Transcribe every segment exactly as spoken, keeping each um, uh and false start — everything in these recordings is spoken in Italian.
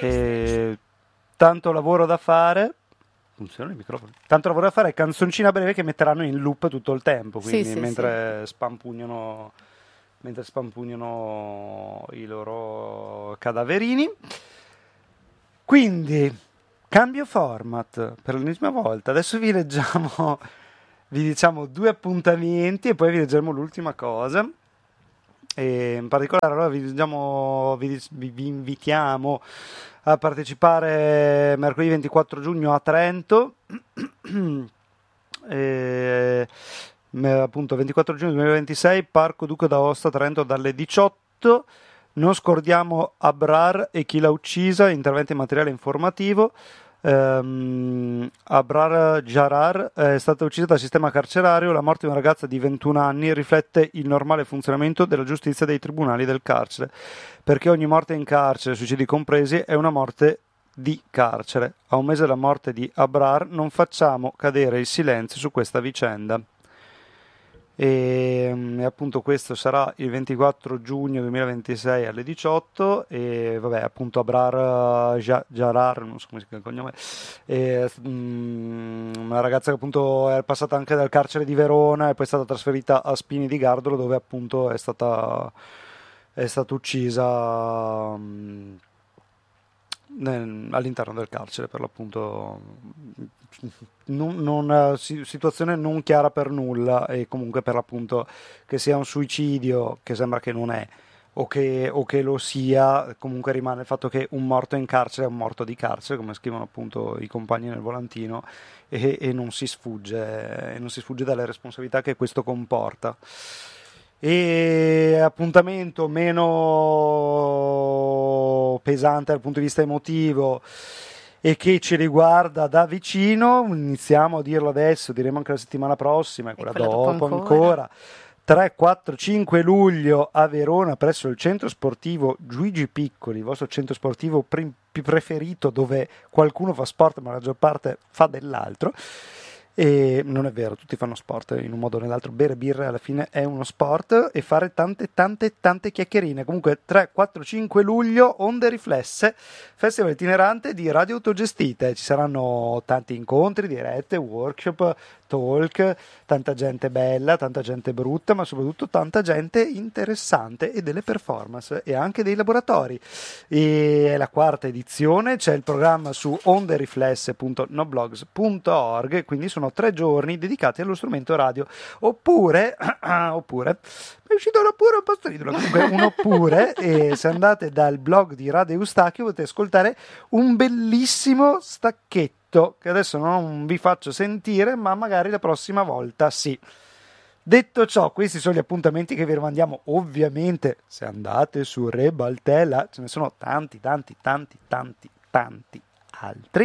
E tanto lavoro da fare. Funziona il microfono? Tanto lavoro da fare, canzoncina breve che metteranno in loop tutto il tempo, quindi Sì, sì, mentre spampugnano mentre spampugnano i loro cadaverini. Quindi cambio format per l'ennesima volta. Adesso vi leggiamo, vi diciamo due appuntamenti e poi vi leggeremo l'ultima cosa. E in particolare allora vi, diciamo, vi, vi, vi invitiamo a partecipare mercoledì ventiquattro giugno a Trento. e, appunto ventiquattro giugno duemilaventisei, Parco Duca d'Aosta, Trento, dalle diciotto. Non scordiamo Abrar e chi l'ha uccisa, intervento in materiale informativo. Um, Abrar Jarar è stata uccisa dal sistema carcerario. La morte di una ragazza di ventuno anni riflette il normale funzionamento della giustizia dei tribunali del carcere, perché ogni morte in carcere, suicidi compresi, è una morte di carcere. A un mese dalla morte di Abrar non facciamo cadere il silenzio su questa vicenda. E, e appunto questo sarà il ventiquattro giugno duemilaventisei alle diciotto. E vabbè, appunto Abrar Jarar, non so come si chiama il cognome, è mm, una ragazza che appunto è passata anche dal carcere di Verona e poi è stata trasferita a Spini di Gardolo, dove appunto è stata è stata uccisa mm, nel, all'interno del carcere, per l'appunto. Non, non, situazione non chiara per nulla, e comunque per l'appunto che sia un suicidio, che sembra che non è, o che, o che lo sia, comunque rimane il fatto che un morto in carcere è un morto di carcere, come scrivono appunto i compagni nel volantino, e, e non si sfugge, e non si sfugge dalle responsabilità che questo comporta. E appuntamento meno pesante dal punto di vista emotivo e che ci riguarda da vicino, iniziamo a dirlo adesso, diremo anche la settimana prossima e quella, e quella dopo, dopo ancora. ancora. tre, quattro, cinque luglio a Verona presso il centro sportivo Luigi Piccoli, il vostro centro sportivo pre- preferito, dove qualcuno fa sport ma la maggior parte fa dell'altro. E non è vero, tutti fanno sport in un modo o nell'altro, bere birra alla fine è uno sport, e fare tante tante tante chiacchierine. Comunque tre, quattro, cinque luglio, Onde Riflesse, festival itinerante di radio autogestite. Ci saranno tanti incontri, dirette, workshop, talk, tanta gente bella, tanta gente brutta, ma soprattutto tanta gente interessante, e delle performance e anche dei laboratori. E è la quarta edizione, c'è il programma su onderiflesse punto noblogs punto org, quindi sono tre giorni dedicati allo strumento radio. Oppure, oppure, è uscito un oppure un po' stridolo, comunque un oppure, e se andate dal blog di Radio Eustachio potete ascoltare un bellissimo stacchetto, che adesso non vi faccio sentire, ma magari la prossima volta sì. Detto ciò, questi sono gli appuntamenti che vi rimandiamo. Ovviamente, se andate su Rebaltella, ce ne sono tanti, tanti, tanti, tanti, tanti altri.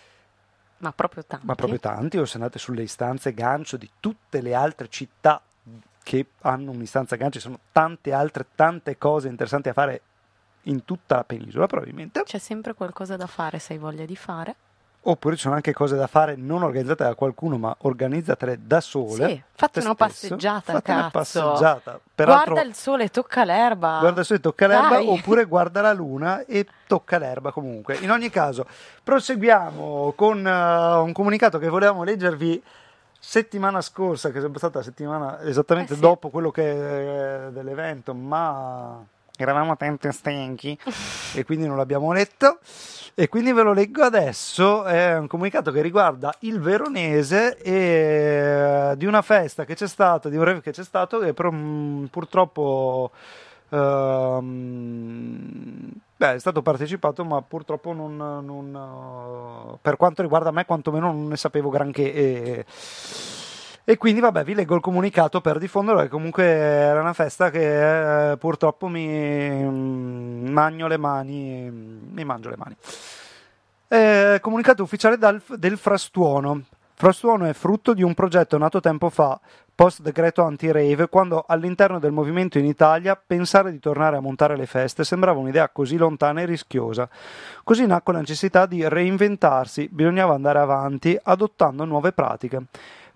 Ma proprio tanti. Ma proprio tanti, o se andate sulle istanze gancio di tutte le altre città che hanno un'istanza gancio, ci sono tante altre, tante cose interessanti a fare in tutta la penisola, probabilmente. C'è sempre qualcosa da fare se hai voglia di fare. Oppure ci sono anche cose da fare non organizzate da qualcuno, ma organizzatele da sole. Sì, fate una stesso. passeggiata, fate cazzo. una passeggiata. Peraltro, guarda il sole, tocca l'erba. Guarda il sole, tocca l'erba. Dai. Oppure guarda la luna e tocca l'erba comunque. In ogni caso, proseguiamo con uh, un comunicato che volevamo leggervi settimana scorsa, che è stata la settimana esattamente eh sì. dopo quello che è dell'evento, ma eravamo tanto stanchi e quindi non l'abbiamo letto, e quindi ve lo leggo adesso. È un comunicato che riguarda il Veronese e di una festa che c'è stata, di un rave che c'è stato, che però, mh, purtroppo um, beh, è stato partecipato, ma purtroppo non, non uh, per quanto riguarda me quantomeno non ne sapevo granché, e E quindi vabbè, vi leggo il comunicato per diffonderlo, che comunque era una festa che eh, purtroppo mi mm, magno le mani, mi mangio le mani. Eh, comunicato ufficiale dal, del Frastuono. Frastuono è frutto di un progetto nato tempo fa, post decreto anti-rave, quando all'interno del movimento in Italia pensare di tornare a montare le feste sembrava un'idea così lontana e rischiosa. Così nacque la necessità di reinventarsi, bisognava andare avanti adottando nuove pratiche.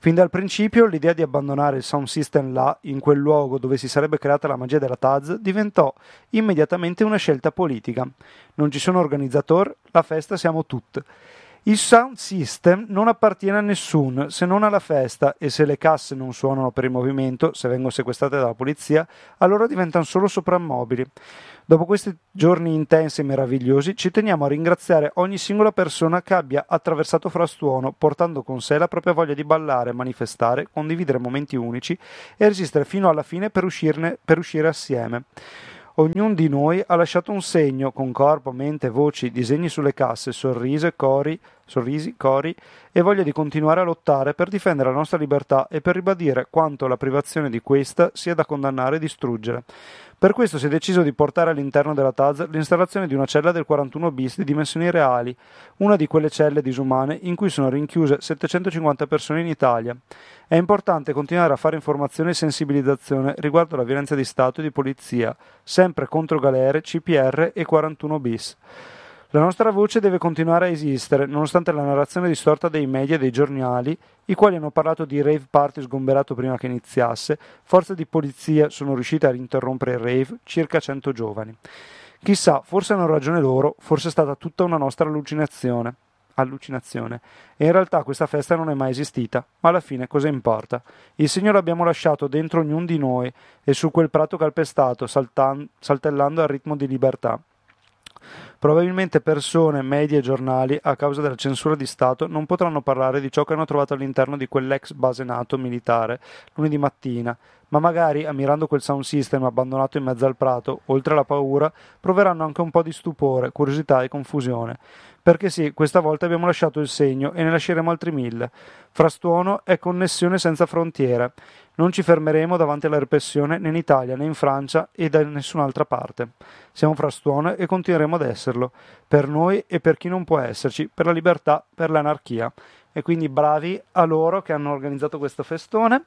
Fin dal principio l'idea di abbandonare il sound system là, in quel luogo dove si sarebbe creata la magia della Taz, diventò immediatamente una scelta politica. Non ci sono organizzatori, la festa siamo tutti. Il sound system non appartiene a nessuno se non alla festa, e se le casse non suonano per il movimento, se vengono sequestrate dalla polizia, allora diventano solo soprammobili. Dopo questi giorni intensi e meravigliosi, ci teniamo a ringraziare ogni singola persona che abbia attraversato Frastuono, portando con sé la propria voglia di ballare, manifestare, condividere momenti unici e resistere fino alla fine per uscirne, per uscire assieme. Ognuno di noi ha lasciato un segno, con corpo, mente, voci, disegni sulle casse, sorrisi, cori, sorrisi, cori e voglia di continuare a lottare per difendere la nostra libertà e per ribadire quanto la privazione di questa sia da condannare e distruggere. Per questo si è deciso di portare all'interno della Taz l'installazione di una cella del quarantuno bis di dimensioni reali, una di quelle celle disumane in cui sono rinchiuse settecentocinquanta persone in Italia. È importante continuare a fare informazione e sensibilizzazione riguardo alla violenza di Stato e di polizia, sempre contro galere, C P R e quarantuno bis. La nostra voce deve continuare a esistere, nonostante la narrazione distorta dei media e dei giornali, i quali hanno parlato di rave party sgomberato prima che iniziasse, forze di polizia sono riuscite a interrompere il rave, circa cento giovani. Chissà, forse hanno ragione loro, forse è stata tutta una nostra allucinazione. allucinazione. E in realtà questa festa non è mai esistita, ma alla fine cosa importa? Il segno l'abbiamo lasciato dentro ognuno di noi e su quel prato calpestato, saltan- saltellando al ritmo di libertà. Probabilmente persone, media e giornali, a causa della censura di Stato, non potranno parlare di ciò che hanno trovato all'interno di quell'ex base NATO militare lunedì mattina, ma magari, ammirando quel sound system abbandonato in mezzo al prato, oltre alla paura, proveranno anche un po' di stupore, curiosità e confusione. Perché sì, questa volta abbiamo lasciato il segno e ne lasceremo altri mille. Frastuono è connessione senza frontiere. Non ci fermeremo davanti alla repressione né in Italia né in Francia e da nessun'altra parte. Siamo Frastuono e continueremo ad esserlo, per noi e per chi non può esserci, per la libertà, per l'anarchia. E quindi bravi a loro che hanno organizzato questo festone.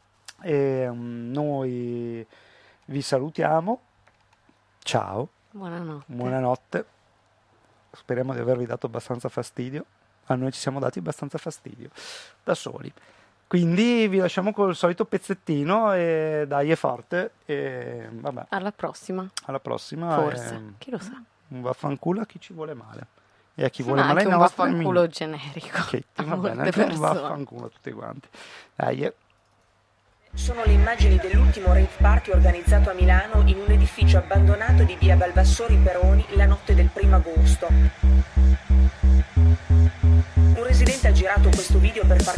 E um, noi vi salutiamo. Ciao. Buonanotte. Buonanotte. Speriamo di avervi dato abbastanza fastidio. A noi ci siamo dati abbastanza fastidio da soli. Quindi vi lasciamo col solito pezzettino e dai è forte e vabbè. Alla prossima. Alla prossima. Forse, e... chi lo sa. Un vaffanculo a chi ci vuole male. E a chi Sì, vuole ma male anche ai un nostri vaffanculo amici. generico. Che a va bene, molte anche un persone. vaffanculo a tutti quanti. Dai. eh. Sono le immagini dell'ultimo rave party organizzato a Milano in un edificio abbandonato di via Balbassori Peroni la notte del primo agosto. Un residente ha girato questo video per far